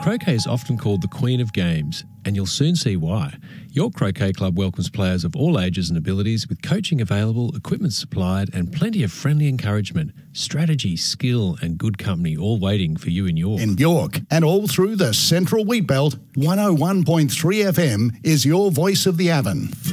Croquet is often called the Queen of Games, and you'll soon see why. York Croquet Club welcomes players of all ages and abilities with coaching available, equipment supplied, and plenty of friendly encouragement, strategy, skill, and good company all waiting for you in York. In York and all through the Central Wheatbelt, 101.3 FM is your voice of the Avon.